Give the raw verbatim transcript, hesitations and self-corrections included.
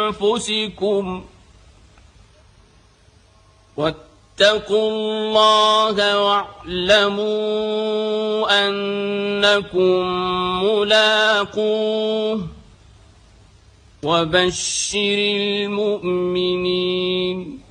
أنفسكم واتقوا الله واعلموا أنكم ملاقوه وبشر المؤمنين